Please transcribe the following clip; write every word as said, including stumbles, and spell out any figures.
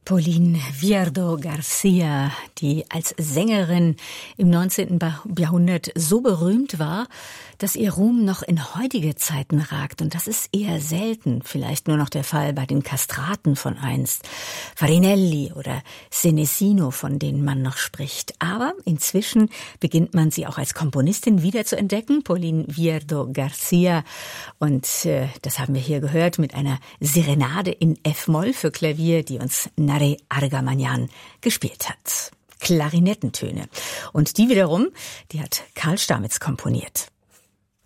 Pauline Viardot-Garcia, die als Sängerin im neunzehnten Jahrhundert so berühmt war, dass ihr Ruhm noch in heutige Zeiten ragt. Und das ist eher selten, vielleicht nur noch der Fall bei den Kastraten von einst, Farinelli oder Senesino, von denen man noch spricht. Aber inzwischen beginnt man sie auch als Komponistin wieder zu entdecken, Pauline Viardot-Garcia. Und äh, das haben wir hier gehört mit einer Serenade in F-Moll für Klavier, die uns Nare Argamanyan gespielt hat. Klarinettentöne. Und die wiederum, die hat Karl Stamitz komponiert.